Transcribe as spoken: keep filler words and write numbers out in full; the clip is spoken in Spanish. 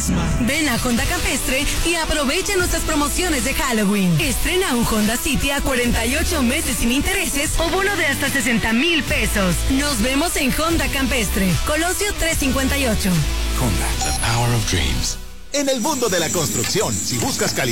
fantasma. Ven a Honda Campestre y aprovecha nuestras promociones de Halloween. Estrena un Honda City a cuarenta y ocho meses sin intereses o bono de hasta sesenta mil pesos. Nos vemos en Honda Campestre, Colosio trescientos cincuenta y ocho. Honda, the power of dreams. En el mundo de la construcción, si buscas calidad